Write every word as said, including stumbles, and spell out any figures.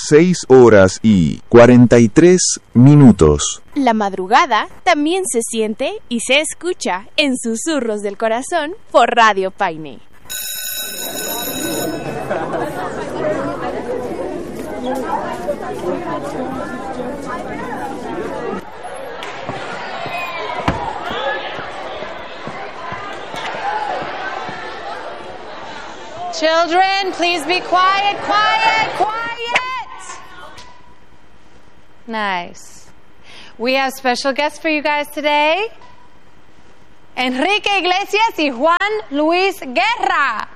seis horas y cuarenta y tres minutos. La madrugada también se siente y se escucha en Susurros del Corazón por Radio Paine. Children, please be quiet, quiet, quiet. Nice. We have special guests for you guys today. Enrique Iglesias y Juan Luis Guerra.